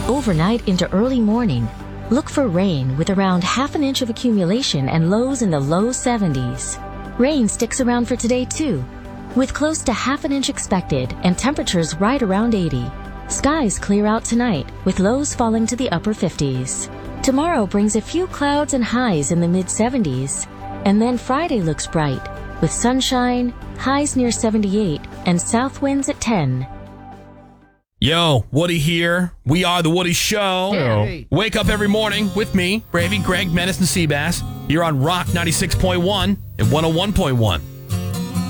Overnight into early morning, look for rain with around half an inch of accumulation and lows in the low 70s. Rain sticks around for today too, with close to half an inch expected and temperatures right around 80. Skies clear out tonight with lows falling to the upper 50s. Tomorrow brings a few clouds and highs in the mid-70s, and then Friday looks bright with sunshine, highs near 78, and south winds at 10. Yo, Woody here. We are The Woody Show. Hey. Wake up every morning with me, Bravey, Greg, Menace, and Seabass. You're on Rock 96.1 and 101.1.